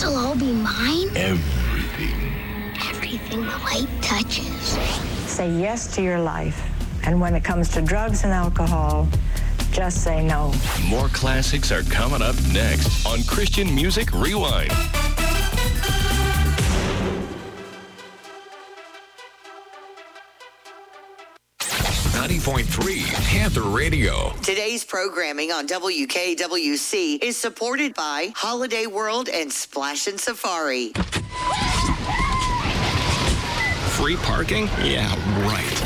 This'll all be mine? Everything. Everything the light touches. Say yes to your life. And when it comes to drugs and alcohol, just say no. More classics are coming up next on Christian Music Rewind. 90.3 Panther Radio. Today's programming on WKWC is supported by Holiday World and Splashin' Safari. Free parking? Yeah, right.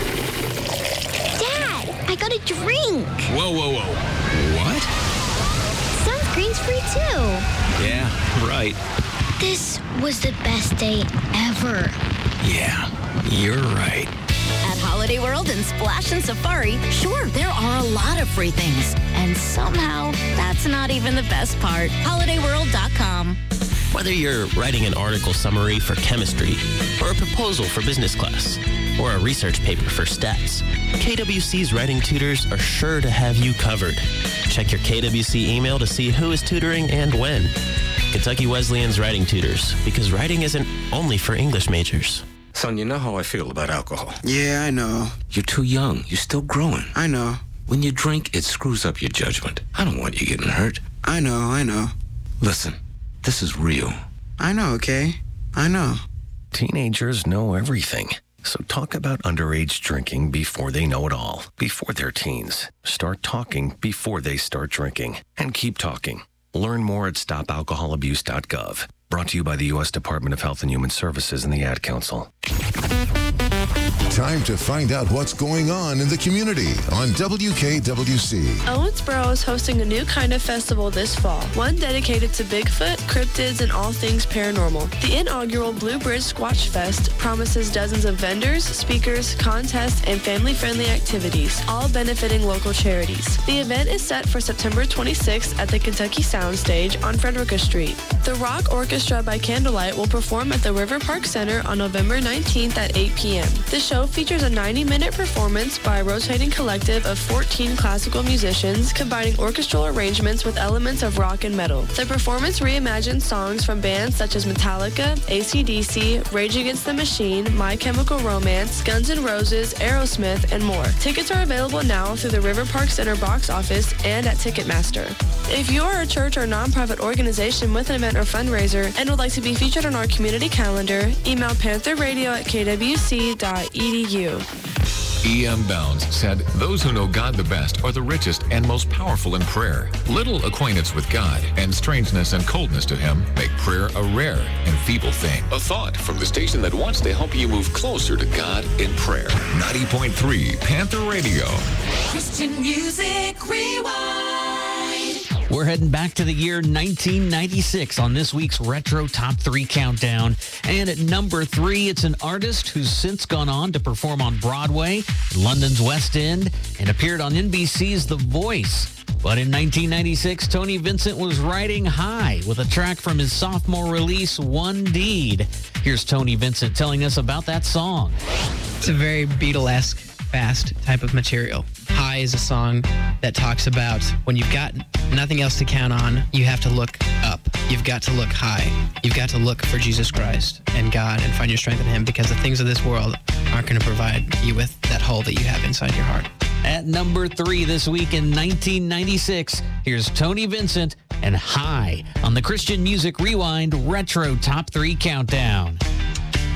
Dad, I got a drink. Whoa. What? Sunscreen's free too. Yeah, right. This was the best day ever. Yeah, you're right. At Holiday World and Splashin' Safari, sure, there are a lot of free things. And somehow, that's not even the best part. HolidayWorld.com. Whether you're writing an article summary for chemistry, or a proposal for business class, or a research paper for stats, KWC's writing tutors are sure to have you covered. Check your KWC email to see who is tutoring and when. Kentucky Wesleyan's Writing Tutors, because writing isn't only for English majors. Son, you know how I feel about alcohol. Yeah, I know. You're too young. You're still growing. I know. When you drink, it screws up your judgment. I don't want you getting hurt. I know. Listen, this is real. I know, okay? I know. Teenagers know everything. So talk about underage drinking before they know it all, before they're teens. Start talking before they start drinking. And keep talking. Learn more at stopalcoholabuse.gov. Brought to you by the U.S. Department of Health and Human Services and the Ad Council. Time to find out what's going on in the community on WKWC. Owensboro is hosting a new kind of festival this fall, one dedicated to Bigfoot, cryptids, and all things paranormal. The inaugural Blue Bridge Squatch Fest promises dozens of vendors, speakers, contests, and family-friendly activities, all benefiting local charities. The event is set for September 26th at the Kentucky Soundstage on Frederica Street. The Rock Orchestra by Candlelight will perform at the River Park Center on November 19th at 8 p.m. The show features a 90-minute performance by a rotating collective of 14 classical musicians combining orchestral arrangements with elements of rock and metal. The performance reimagines songs from bands such as Metallica, AC/DC, Rage Against the Machine, My Chemical Romance, Guns N' Roses, Aerosmith, and more. Tickets are available now through the River Park Center box office and at Ticketmaster. If you are a church or nonprofit organization with an event or fundraiser and would like to be featured on our community calendar, email pantherradio@kwc.edu. E.M. Bounds said, "Those who know God the best are the richest and most powerful in prayer. Little acquaintance with God and strangeness and coldness to Him make prayer a rare and feeble thing." A thought from the station that wants to help you move closer to God in prayer. 90.3 Panther Radio. Christian Music Rewind. We're heading back to the year 1996 on this week's Retro Top 3 Countdown. And at number 3, it's an artist who's since gone on to perform on Broadway, London's West End, and appeared on NBC's The Voice. But in 1996, Tony Vincent was riding high with a track from his sophomore release, One Deed. Here's Tony Vincent telling us about that song. It's a very Beatlesque, fast type of material. High is a song that talks about when you've got nothing else to count on, you have to look up. You've got to look high. You've got to look for Jesus Christ and God and find your strength in Him, because the things of this world aren't going to provide you with that hole that you have inside your heart. At number 3 this week in 1996, here's Tony Vincent and High on the Christian Music Rewind Retro Top 3 Countdown.